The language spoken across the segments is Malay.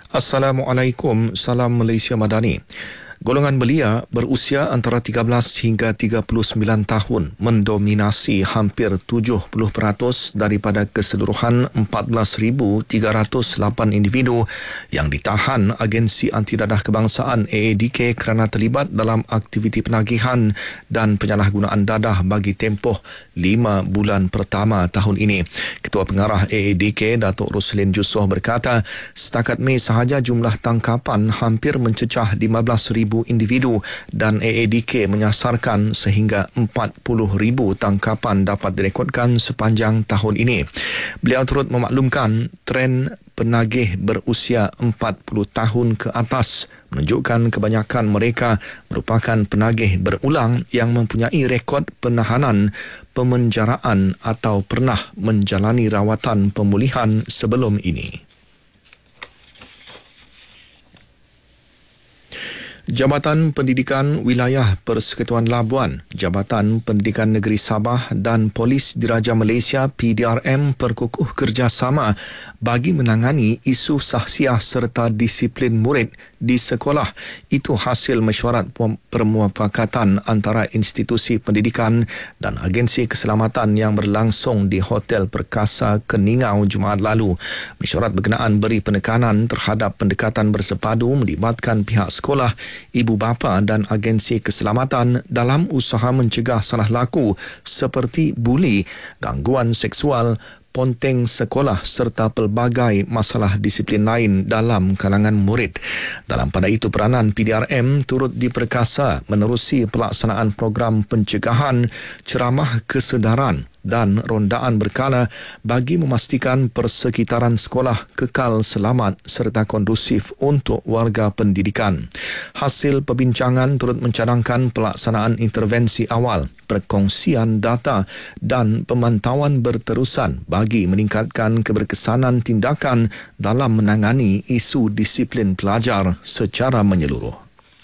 Assalamualaikum, salam Malaysia Madani. Golongan belia berusia antara 13 hingga 39 tahun mendominasi hampir 70% daripada keseluruhan 14,308 individu yang ditahan Agensi Antidadah Kebangsaan AADK kerana terlibat dalam aktiviti penagihan dan penyalahgunaan dadah bagi tempoh 5 bulan pertama tahun ini. Ketua Pengarah AADK, Datuk Roslin Jusoh berkata, setakat Mei sahaja jumlah tangkapan hampir mencecah 15,000 individu dan AADK menyasarkan sehingga 40,000 tangkapan dapat direkodkan sepanjang tahun ini. Beliau turut memaklumkan tren penagih berusia 40 tahun ke atas menunjukkan kebanyakan mereka merupakan penagih berulang yang mempunyai rekod penahanan, pemenjaraan atau pernah menjalani rawatan pemulihan sebelum ini. Jabatan Pendidikan Wilayah Persekutuan Labuan, Jabatan Pendidikan Negeri Sabah dan Polis Diraja Malaysia PDRM perkukuh kerjasama bagi menangani isu sahsiah serta disiplin murid di sekolah. Itu hasil mesyuarat permuafakatan antara institusi pendidikan dan agensi keselamatan yang berlangsung di Hotel Perkasa Keningau Jumaat lalu. Mesyuarat berkenaan beri penekanan terhadap pendekatan bersepadu melibatkan pihak sekolah, ibu bapa dan agensi keselamatan dalam usaha mencegah salah laku seperti buli, gangguan seksual, ponteng sekolah serta pelbagai masalah disiplin lain dalam kalangan murid. Dalam pada itu, peranan PDRM turut diperkasa menerusi pelaksanaan program pencegahan, ceramah kesedaran dan rondaan berkala bagi memastikan persekitaran sekolah kekal selamat serta kondusif untuk warga pendidikan. Hasil perbincangan turut mencadangkan pelaksanaan intervensi awal, perkongsian data dan pemantauan berterusan bagi meningkatkan keberkesanan tindakan dalam menangani isu disiplin pelajar secara menyeluruh.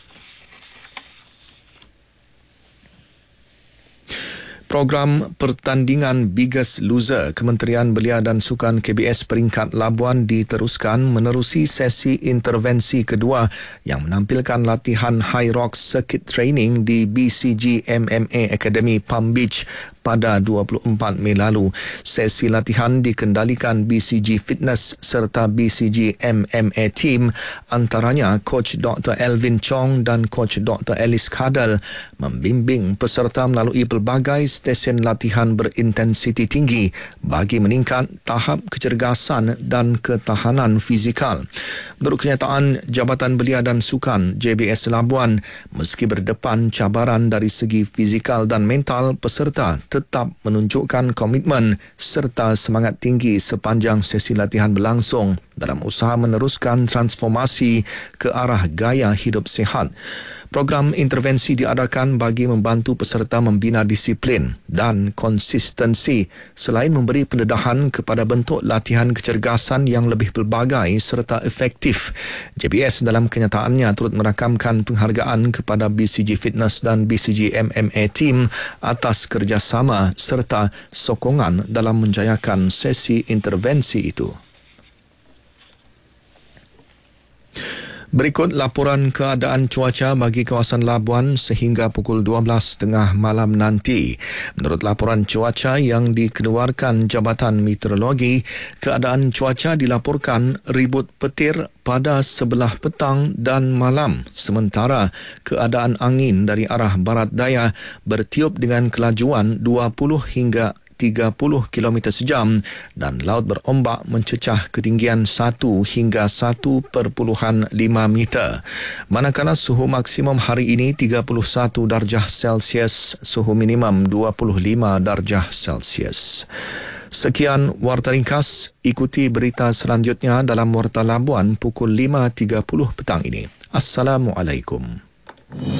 Program pertandingan Biggest Loser Kementerian Belia dan Sukan KBS peringkat Labuan diteruskan menerusi sesi intervensi kedua yang menampilkan latihan High Rocks Circuit Training di BCG MMA Academy Palm Beach pada 24 Mei lalu. Sesi latihan dikendalikan BCG Fitness serta BCG MMA Team, antaranya Coach Dr. Elvin Chong dan Coach Dr. Alice Kadal membimbing peserta melalui pelbagai stesen latihan berintensiti tinggi bagi meningkat tahap kecergasan dan ketahanan fizikal. Menurut kenyataan Jabatan Belia dan Sukan JBS Labuan, meski berdepan cabaran dari segi fizikal dan mental, peserta tetap menunjukkan komitmen serta semangat tinggi sepanjang sesi latihan berlangsung dalam usaha meneruskan transformasi ke arah gaya hidup sihat. Program intervensi diadakan bagi membantu peserta membina disiplin dan konsistensi selain memberi pendedahan kepada bentuk latihan kecergasan yang lebih pelbagai serta efektif. JBS dalam kenyataannya turut merakamkan penghargaan kepada BCG Fitness dan BCG MMA Team atas kerjasama serta sokongan dalam menjayakan sesi intervensi itu. Berikut laporan keadaan cuaca bagi kawasan Labuan sehingga pukul 12.30 malam nanti. Menurut laporan cuaca yang dikeluarkan Jabatan Meteorologi, keadaan cuaca dilaporkan ribut petir pada sebelah petang dan malam, sementara keadaan angin dari arah barat daya bertiup dengan kelajuan 20 hingga 30 km sejam dan laut berombak mencecah ketinggian 1 hingga 1.5 meter. Manakala suhu maksimum hari ini 31 darjah Celsius, suhu minimum 25 darjah Celsius. Sekian Warta Ringkas. Ikuti berita selanjutnya dalam Warta Labuan pukul 5.30 petang ini. Assalamualaikum.